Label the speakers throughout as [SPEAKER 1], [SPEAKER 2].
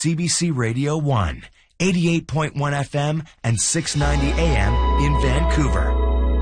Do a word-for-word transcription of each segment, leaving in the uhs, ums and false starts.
[SPEAKER 1] C B C Radio one, eighty-eight point one F M and six ninety A M in Vancouver.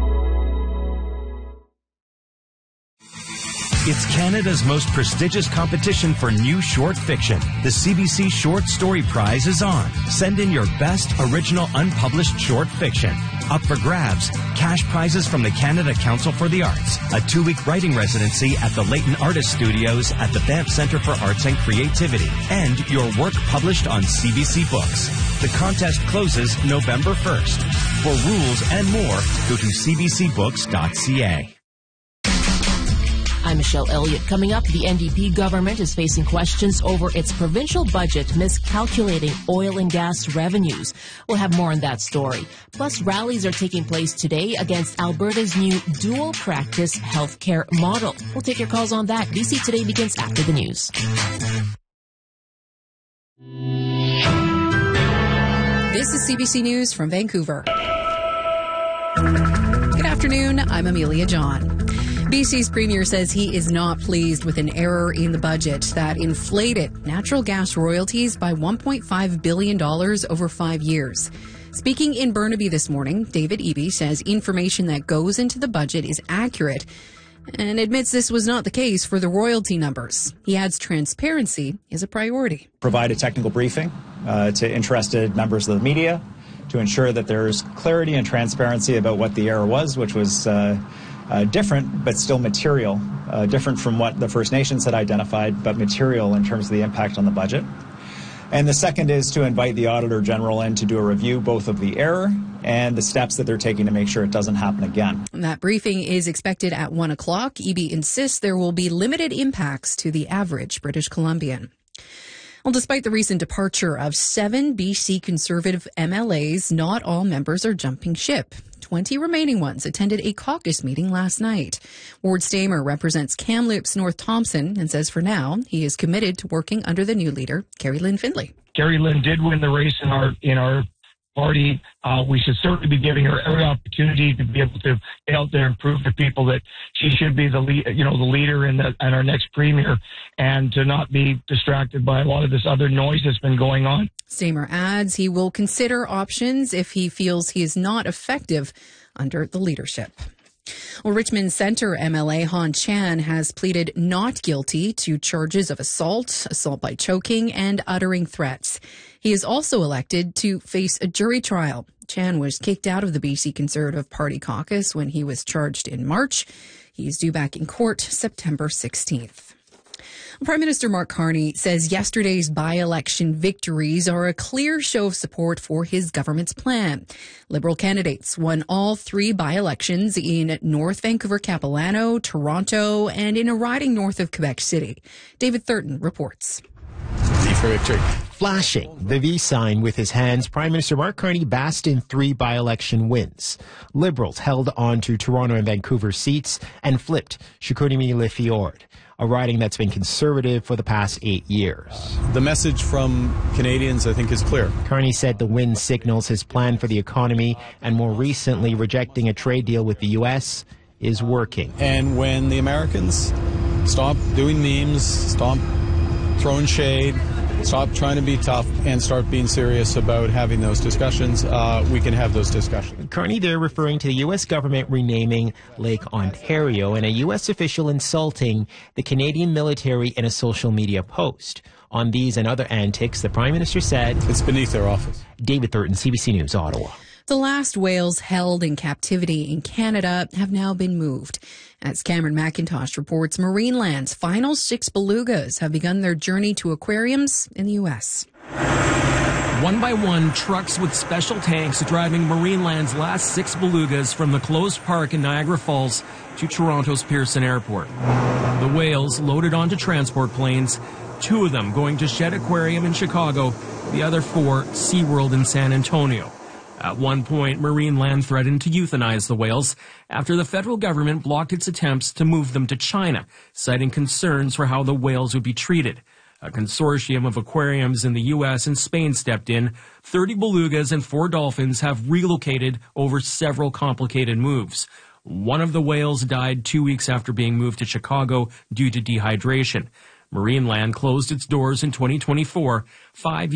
[SPEAKER 1] It's Canada's most prestigious competition for new short fiction. The C B C Short Story Prize is on. Send in your best original unpublished short fiction. Up for grabs, cash prizes from the Canada Council for the Arts, a two-week writing residency at the Leighton Artist Studios at the Banff Centre for Arts and Creativity, and your work published on C B C Books. The contest closes November first. For rules and more, go to c b c books dot c a.
[SPEAKER 2] I'm Michelle Elliott. Coming up, the N D P government is facing questions over its provincial budget miscalculating oil and gas revenues. We'll have more on that story. Plus, rallies are taking place today against Alberta's new dual practice healthcare model. We'll take your calls on that. B C Today begins after the news.
[SPEAKER 3] This is C B C News from Vancouver. Good afternoon. I'm Amelia John. B C's Premier says he is not pleased with an error in the budget that inflated natural gas royalties by one point five billion dollars over five years. Speaking in Burnaby this morning, David Eby says information that goes into the budget is accurate and admits this was not the case for the royalty numbers. He adds transparency is a priority.
[SPEAKER 4] Provide a technical briefing uh, to interested members of the media to ensure that there's clarity and transparency about what the error was, which was uh, Uh, different, but still material, uh, different from what the First Nations had identified, but material in terms of the impact on the budget. And the second is to invite the Auditor General in to do a review both of the error and the steps that they're taking to make sure it doesn't happen again.
[SPEAKER 3] That briefing is expected at one o'clock. Eby insists there will be limited impacts to the average British Columbian. Well, despite the recent departure of seven B C Conservative M L As, not all members are jumping ship. twenty remaining ones attended a caucus meeting last night. Ward Stamer represents Kamloops North Thompson and says for now he is committed to working under the new leader, Carrie Lynn Findlay.
[SPEAKER 5] Carrie Lynn did win the race in our in our party. Uh, we should certainly be giving her every opportunity to be able to get out there and prove to people that she should be the lead, you know, the leader and the, and our next premier, and to not be distracted by a lot of this other noise that's been going on.
[SPEAKER 3] Stamer adds he will consider options if he feels he is not effective under the leadership. Well, Richmond Centre M L A Han Chan has pleaded not guilty to charges of assault, assault by choking, and uttering threats. He is also elected to face a jury trial. Chan was kicked out of the B C Conservative Party caucus when he was charged in March. He is due back in court September sixteenth. Prime Minister Mark Carney says yesterday's by-election victories are a clear show of support for his government's plan. Liberal candidates won all three by-elections in North Vancouver, Capilano, Toronto, and in a riding north of Quebec City. David Thurton reports.
[SPEAKER 6] V for victory. Flashing the V sign with his hands, Prime Minister Mark Carney basked in three by-election wins. Liberals held on to Toronto and Vancouver seats and flipped Chicoutimi-Le-Fjord, a riding that's been conservative for the past eight years.
[SPEAKER 7] The message from Canadians, I think, is clear.
[SPEAKER 6] Carney said the win signals his plan for the economy, and more recently rejecting a trade deal with the U S is working.
[SPEAKER 7] And when the Americans stop doing memes, stop throwing shade, stop trying to be tough, and start being serious about having those discussions, uh, we can have those discussions.
[SPEAKER 6] Carney there referring to the U S government renaming Lake Ontario, and a U S official insulting the Canadian military in a social media post. On these and other antics, the Prime Minister said,
[SPEAKER 7] "It's beneath their office."
[SPEAKER 6] David Thurton, C B C News, Ottawa.
[SPEAKER 3] The last whales held in captivity in Canada have now been moved. As Cameron McIntosh reports, Marineland's final six belugas have begun their journey to aquariums in the U S.
[SPEAKER 8] One by one, trucks with special tanks driving Marineland's last six belugas from the closed park in Niagara Falls to Toronto's Pearson Airport. The whales loaded onto transport planes, two of them going to Shedd Aquarium in Chicago, the other four SeaWorld in San Antonio. At one point, Marineland threatened to euthanize the whales after the federal government blocked its attempts to move them to China, citing concerns for how the whales would be treated. A consortium of aquariums in the U S and Spain stepped in. thirty belugas and four dolphins have relocated over several complicated moves. One of the whales died two weeks after being moved to Chicago due to dehydration. Marineland closed its doors in twenty twenty-four, five